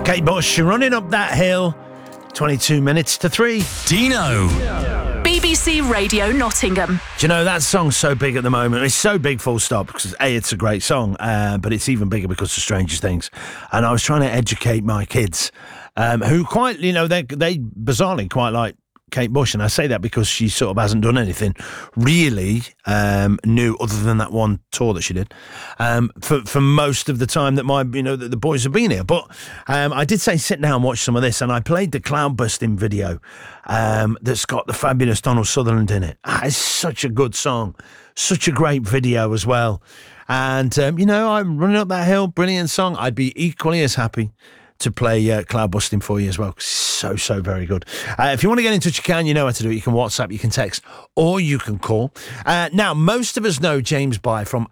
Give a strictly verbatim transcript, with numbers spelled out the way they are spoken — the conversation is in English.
Kate Bush, running up that hill. twenty-two minutes to three. Dino. B B C Radio Nottingham. Do you know, that song's so big at the moment? It's so big, full stop, because A, it's a great song, uh, but it's even bigger because of Stranger Things. And I was trying to educate my kids, um, who quite, you know, they they bizarrely quite like Kate Bush, and I say that because she sort of hasn't done anything really um, new other than that one tour that she did um, for for most of the time that my you know that the boys have been here. But um, I did say sit down and watch some of this, and I played the Cloudbursting video um, that's got the fabulous Donald Sutherland in it. Ah, it's such a good song, such a great video as well. And um, you know, I'm running up that hill, brilliant song. I'd be equally as happy to play uh, Cloudbursting for you as well. So, so very good. Uh, if you want to get in touch, you can. You know how to do it. You can WhatsApp, you can text, or you can call. Uh, now, most of us know James Bye from